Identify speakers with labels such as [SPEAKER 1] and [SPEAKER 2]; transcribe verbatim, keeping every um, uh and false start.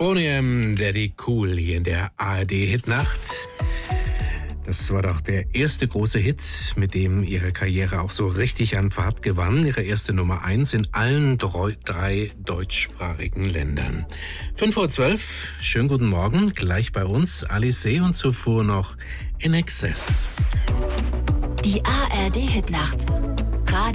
[SPEAKER 1] Boney Daddy Cool hier in der A R D-Hitnacht. Das war doch der erste große Hit, mit dem ihre Karriere auch so richtig an Fahrt gewann. Ihre erste Nummer eins in allen drei, drei deutschsprachigen Ländern. fünf Uhr zwölf, schönen guten Morgen, gleich bei uns Alice und zuvor noch In Excess.
[SPEAKER 2] Die A R D-Hitnacht